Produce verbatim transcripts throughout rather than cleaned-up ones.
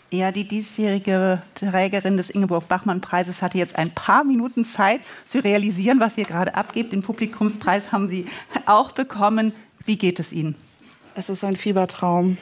Ja, die diesjährige Trägerin des Ingeborg-Bachmann-Preises hatte jetzt ein paar Minuten Zeit zu realisieren, was ihr gerade abgebt. Den Publikumspreis haben Sie auch bekommen. Wie geht es Ihnen? Es ist ein Fiebertraum.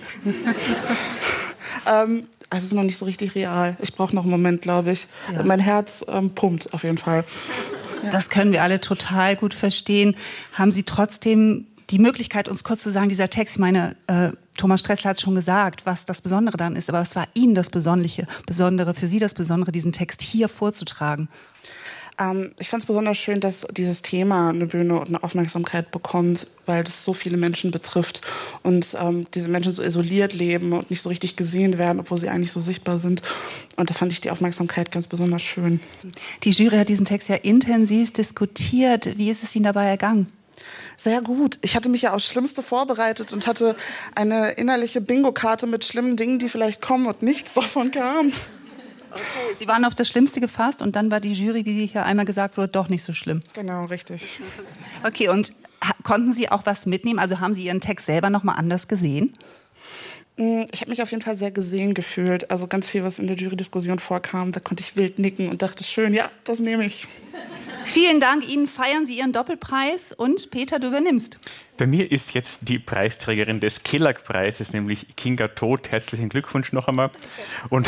ähm, es ist noch nicht so richtig real. Ich brauche noch einen Moment, glaube ich. Ja. Mein Herz ähm, pumpt auf jeden Fall. Ja. Das können wir alle total gut verstehen. Haben Sie trotzdem die Möglichkeit, uns kurz zu sagen, dieser Text, ich meine, äh, Thomas Stressler hat es schon gesagt, was das Besondere dann ist, aber was war Ihnen das Besondere, Besondere, für Sie das Besondere, diesen Text hier vorzutragen? Ähm, ich fand es besonders schön, dass dieses Thema eine Bühne und eine Aufmerksamkeit bekommt, weil das so viele Menschen betrifft und ähm, diese Menschen so isoliert leben und nicht so richtig gesehen werden, obwohl sie eigentlich so sichtbar sind. Und da fand ich die Aufmerksamkeit ganz besonders schön. Die Jury hat diesen Text ja intensiv diskutiert. Wie ist es Ihnen dabei ergangen? Sehr gut. Ich hatte mich ja aufs Schlimmste vorbereitet und hatte eine innerliche Bingo-Karte mit schlimmen Dingen, die vielleicht kommen, und nichts davon kam. Okay, Sie waren auf das Schlimmste gefasst und dann war die Jury, wie hier einmal gesagt wurde, doch nicht so schlimm. Genau, richtig. Okay, und konnten Sie auch was mitnehmen? Also haben Sie Ihren Text selber noch mal anders gesehen? Ich habe mich auf jeden Fall sehr gesehen gefühlt. Also ganz viel, was in der Jury-Diskussion vorkam, da konnte ich wild nicken und dachte, schön, ja, das nehme ich. Vielen Dank. Ihnen feiern Sie Ihren Doppelpreis. Und Peter, du übernimmst. Bei mir ist jetzt die Preisträgerin des Kelag-Preises, nämlich Kinga Todt. Herzlichen Glückwunsch noch einmal. Und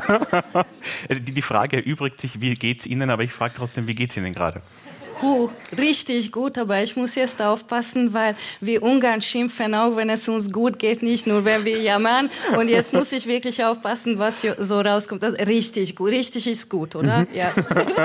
die Frage erübrigt sich, wie geht es Ihnen? Aber ich frage trotzdem, wie geht es Ihnen gerade? Puh, richtig gut, aber ich muss jetzt aufpassen, weil wir Ungarn schimpfen, auch wenn es uns gut geht, nicht nur wenn wir jammern. Und jetzt muss ich wirklich aufpassen, was so rauskommt. Das richtig gut, richtig ist gut, oder? Mhm. Ja.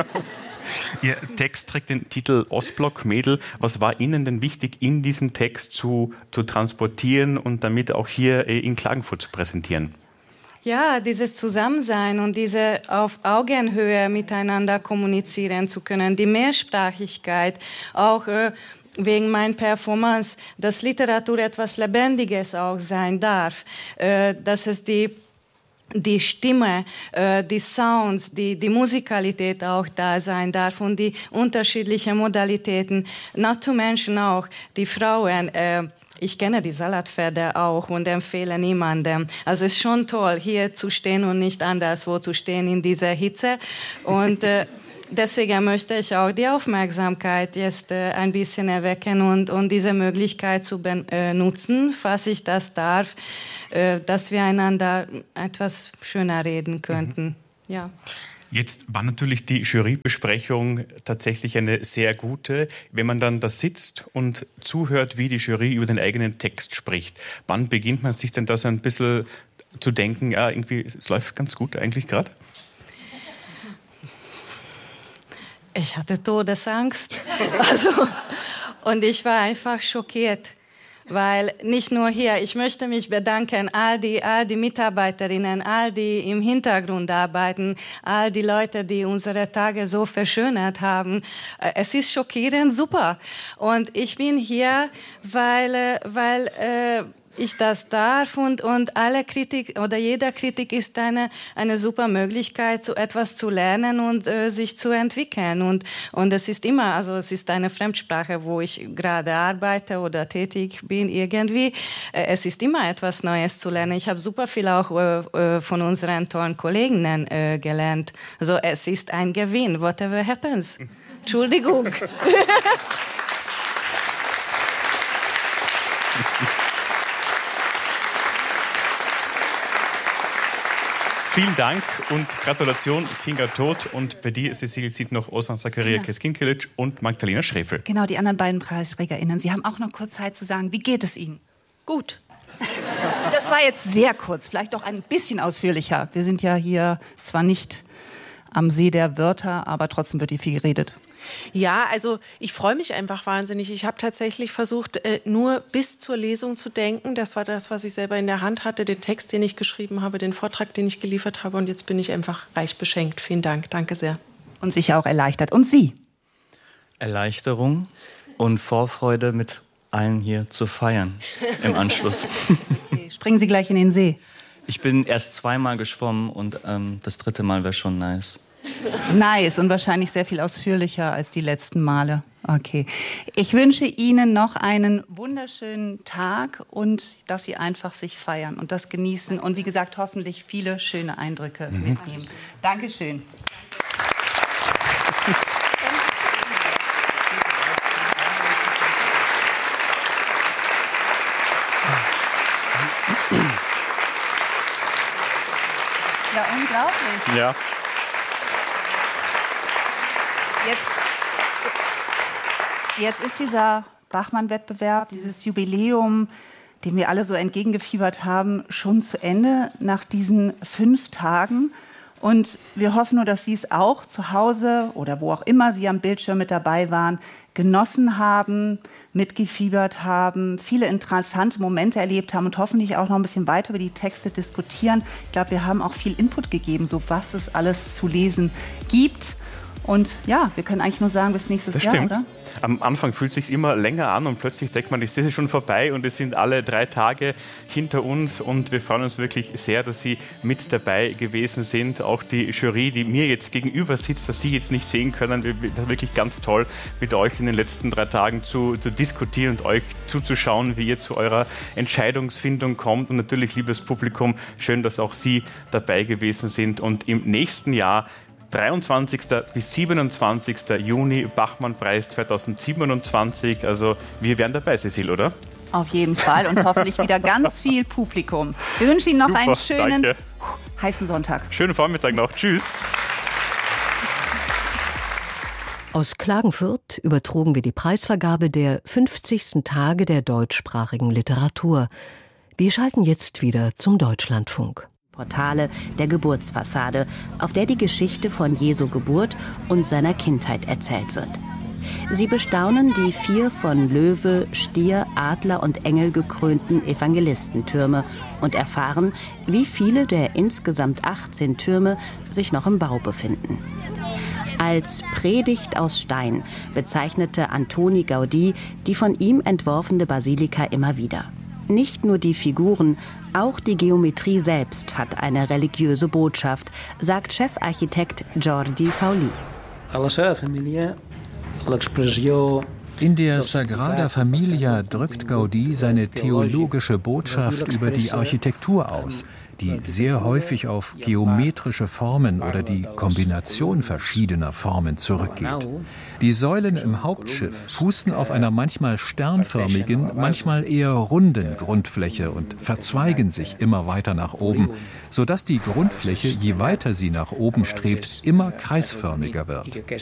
Ihr Text trägt den Titel Ostblock Mädel. Was war Ihnen denn wichtig, in diesem Text zu, zu transportieren und damit auch hier in Klagenfurt zu präsentieren? Ja, dieses Zusammensein und diese auf Augenhöhe miteinander kommunizieren zu können, die Mehrsprachigkeit, auch äh, wegen meiner Performance, dass Literatur etwas Lebendiges auch sein darf, äh, dass es die die Stimme, äh, die Sounds, die, die Musikalität auch da sein darf und die unterschiedlichen Modalitäten. Naturmenschen auch, die Frauen. Äh, ich kenne die Salatpferde auch und empfehle niemandem. Also es ist schon toll, hier zu stehen und nicht anderswo zu stehen in dieser Hitze. Und äh, deswegen möchte ich auch die Aufmerksamkeit jetzt äh, ein bisschen erwecken und, und diese Möglichkeit zu benutzen, falls ich das darf, äh, dass wir einander etwas schöner reden könnten. Mhm. Ja. Jetzt war natürlich die Jurybesprechung tatsächlich eine sehr gute. Wenn man dann da sitzt und zuhört, wie die Jury über den eigenen Text spricht, wann beginnt man sich denn da so ein bisschen zu denken, ja, irgendwie, es läuft ganz gut eigentlich gerade? Ich hatte Todesangst. Also, und ich war einfach schockiert. Weil nicht nur hier, ich möchte mich bedanken, all die, all die Mitarbeiterinnen, all die im Hintergrund arbeiten, all die Leute, die unsere Tage so verschönert haben. Es ist schockierend super. Und ich bin hier, weil, weil äh, ich das darf und, und alle Kritik oder jeder Kritik ist eine, eine super Möglichkeit, so etwas zu lernen und äh, sich zu entwickeln. Und, und es ist immer, also es ist eine Fremdsprache, wo ich gerade arbeite oder tätig bin irgendwie. Äh, es ist immer etwas Neues zu lernen. Ich habe super viel auch äh, von unseren tollen Kolleginnen äh, gelernt. Also es ist ein Gewinn, whatever happens. Entschuldigung. Vielen Dank und Gratulation, Kinga Todt. Und bei dir, Cecilie, sieht noch Ozan Zakaria Keskinkilic und Magdalena Schrefel. Genau, die anderen beiden PreisträgerInnen. Sie haben auch noch kurz Zeit zu sagen, wie geht es Ihnen? Gut. Das war jetzt sehr kurz, vielleicht auch ein bisschen ausführlicher. Wir sind ja hier zwar nicht am See der Wörter, aber trotzdem wird hier viel geredet. Ja, also ich freue mich einfach wahnsinnig. Ich habe tatsächlich versucht, äh, nur bis zur Lesung zu denken. Das war das, was ich selber in der Hand hatte, den Text, den ich geschrieben habe, den Vortrag, den ich geliefert habe. Und jetzt bin ich einfach reich beschenkt. Vielen Dank, danke sehr. Und sicher auch erleichtert. Und Sie? Erleichterung und Vorfreude, mit allen hier zu feiern im Anschluss. Okay, springen Sie gleich in den See. Ich bin erst zweimal geschwommen und ähm, das dritte Mal wäre schon nice. Nice und wahrscheinlich sehr viel ausführlicher als die letzten Male. Okay. Ich wünsche Ihnen noch einen wunderschönen Tag und dass Sie einfach sich feiern und das genießen und wie gesagt hoffentlich viele schöne Eindrücke mhm. mitnehmen. Dankeschön. Ja, unglaublich. Ja. Jetzt, jetzt ist dieser Bachmann-Wettbewerb, dieses Jubiläum, dem wir alle so entgegengefiebert haben, schon zu Ende nach diesen fünf Tagen. Und wir hoffen nur, dass Sie es auch zu Hause oder wo auch immer Sie am Bildschirm mit dabei waren, genossen haben, mitgefiebert haben, viele interessante Momente erlebt haben und hoffentlich auch noch ein bisschen weiter über die Texte diskutieren. Ich glaube, wir haben auch viel Input gegeben, so was es alles zu lesen gibt. Und ja, wir können eigentlich nur sagen, bis nächstes das Jahr, stimmt. oder? Am Anfang fühlt es sich immer länger an und plötzlich denkt man, das ist schon vorbei und es sind alle drei Tage hinter uns und wir freuen uns wirklich sehr, dass Sie mit dabei gewesen sind. Auch die Jury, die mir jetzt gegenüber sitzt, dass Sie jetzt nicht sehen können, wirklich ganz toll mit euch in den letzten drei Tagen zu, zu diskutieren und euch zuzuschauen, wie ihr zu eurer Entscheidungsfindung kommt. Und natürlich, liebes Publikum, schön, dass auch Sie dabei gewesen sind und im nächsten Jahr dreiundzwanzigsten bis siebenundzwanzigsten Juni, Bachmann-Preis zweitausendsiebenundzwanzig. Also wir werden dabei, Cecile, oder? Auf jeden Fall und hoffentlich wieder ganz viel Publikum. Wir wünschen Ihnen noch Super, einen schönen, danke. heißen Sonntag. Schönen Vormittag noch. Tschüss. Aus Klagenfurt übertrugen wir die Preisvergabe der fünfzigsten Tage der deutschsprachigen Literatur. Wir schalten jetzt wieder zum Deutschlandfunk. Portale der Geburtsfassade, auf der die Geschichte von Jesu Geburt und seiner Kindheit erzählt wird. Sie bestaunen die vier von Löwe, Stier, Adler und Engel gekrönten Evangelistentürme und erfahren, wie viele der insgesamt achtzehn Türme sich noch im Bau befinden. Als Predigt aus Stein bezeichnete Antoni Gaudí die von ihm entworfene Basilika immer wieder. Nicht nur die Figuren, auch die Geometrie selbst hat eine religiöse Botschaft, sagt Chefarchitekt Jordi Fauli. In der Sagrada Familia drückt Gaudí seine theologische Botschaft über die Architektur aus, die sehr häufig auf geometrische Formen oder die Kombination verschiedener Formen zurückgeht. Die Säulen im Hauptschiff fußen auf einer manchmal sternförmigen, manchmal eher runden Grundfläche und verzweigen sich immer weiter nach oben, sodass die Grundfläche, je weiter sie nach oben strebt, immer kreisförmiger wird.